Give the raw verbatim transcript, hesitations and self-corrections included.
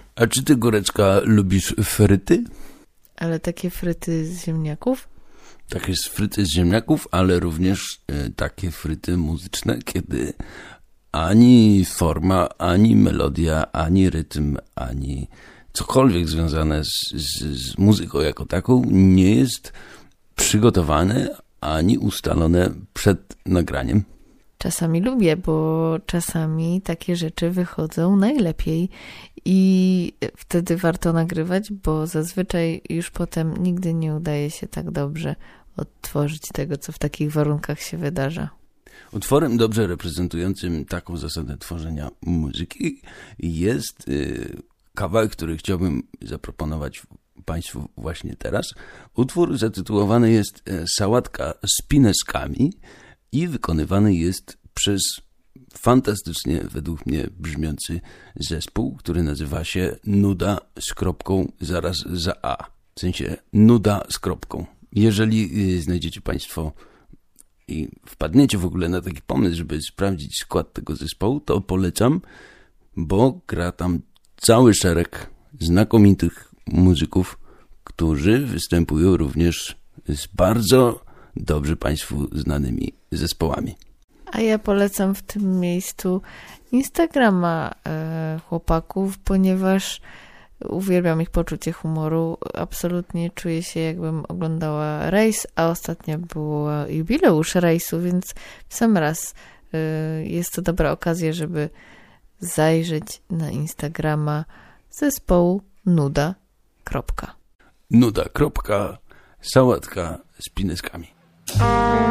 A czy ty, Góreczka, lubisz fryty? Ale takie fryty z ziemniaków? Takie fryty z ziemniaków, ale również y, takie fryty muzyczne, kiedy ani forma, ani melodia, ani rytm, ani cokolwiek związane z, z, z muzyką jako taką nie jest przygotowane ani ustalone przed nagraniem. Czasami lubię, bo czasami takie rzeczy wychodzą najlepiej i wtedy warto nagrywać, bo zazwyczaj już potem nigdy nie udaje się tak dobrze odtworzyć tego, co w takich warunkach się wydarza. Utworem dobrze reprezentującym taką zasadę tworzenia muzyki jest y, kawałek, który chciałbym zaproponować Państwu właśnie teraz. Utwór zatytułowany jest Sałatka z pineskami i wykonywany jest przez fantastycznie według mnie brzmiący zespół, który nazywa się Nuda z kropką zaraz za A. W sensie Nuda z kropką. Jeżeli y, znajdziecie Państwo i wpadniecie w ogóle na taki pomysł, żeby sprawdzić skład tego zespołu, to polecam, bo gra tam cały szereg znakomitych muzyków, którzy występują również z bardzo dobrze Państwu znanymi zespołami. A ja polecam w tym miejscu Instagrama e, chłopaków, ponieważ uwielbiam ich poczucie humoru. Absolutnie czuję się, jakbym oglądała rejs, a ostatnio był jubileusz rejsu, więc w sam raz y, jest to dobra okazja, żeby zajrzeć na Instagrama zespołu Nuda. Kropka. Nuda. Kropka. Sałatka z pineskami.